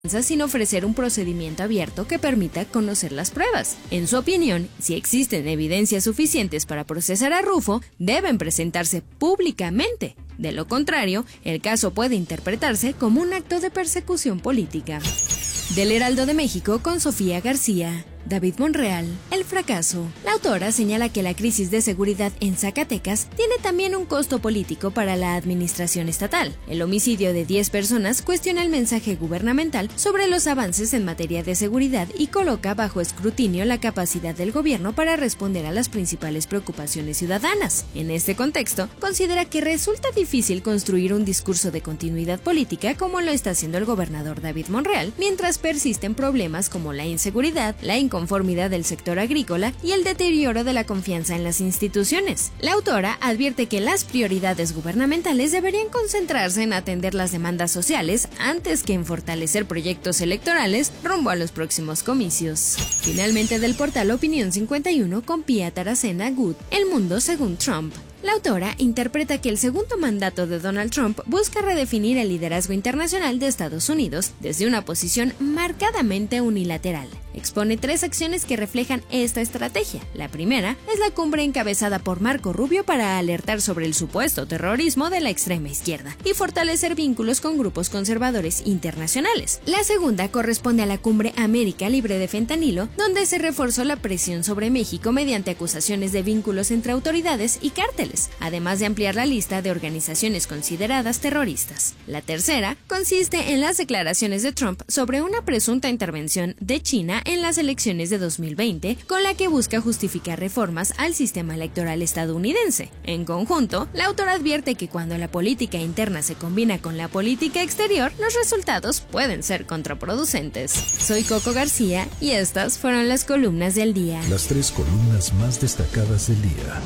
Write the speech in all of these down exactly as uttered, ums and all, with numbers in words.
sin ofrecer un procedimiento abierto que permita conocer las pruebas. En su opinión, si existen evidencias suficientes para procesar a Rufo, deben presentarse públicamente. De lo contrario, el caso puede interpretarse como un acto de persecución política. Del Heraldo de México con Sofía García. David Monreal, El fracaso. La autora señala que la crisis de seguridad en Zacatecas tiene también un costo político para la administración estatal. El homicidio de diez personas cuestiona el mensaje gubernamental sobre los avances en materia de seguridad y coloca bajo escrutinio la capacidad del gobierno para responder a las principales preocupaciones ciudadanas. En este contexto, considera que resulta difícil construir un discurso de continuidad política como lo está haciendo el gobernador David Monreal, mientras persisten problemas como la inseguridad, la inconformidad del sector agrícola y el deterioro de la confianza en las instituciones. La autora advierte que las prioridades gubernamentales deberían concentrarse en atender las demandas sociales antes que en fortalecer proyectos electorales rumbo a los próximos comicios. Finalmente, del portal Opinión cincuenta y uno con Pía Taracena Good, El mundo según Trump. La autora interpreta que el segundo mandato de Donald Trump busca redefinir el liderazgo internacional de Estados Unidos desde una posición marcadamente unilateral. Expone tres acciones que reflejan esta estrategia. La primera es la cumbre encabezada por Marco Rubio para alertar sobre el supuesto terrorismo de la extrema izquierda y fortalecer vínculos con grupos conservadores internacionales. La segunda corresponde a la cumbre América Libre de Fentanilo, donde se reforzó la presión sobre México mediante acusaciones de vínculos entre autoridades y cárteles, además de ampliar la lista de organizaciones consideradas terroristas. La tercera consiste en las declaraciones de Trump sobre una presunta intervención de China en las elecciones de dos mil veinte, con la que busca justificar reformas al sistema electoral estadounidense. En conjunto, la autora advierte que cuando la política interna se combina con la política exterior, los resultados pueden ser contraproducentes. Soy Coco García y estas fueron las columnas del día. Las tres columnas más destacadas del día.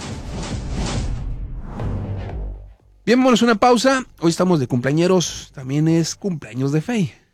Bien, vámonos a una pausa. Hoy estamos de cumpleañeros, también es cumpleaños de Fey.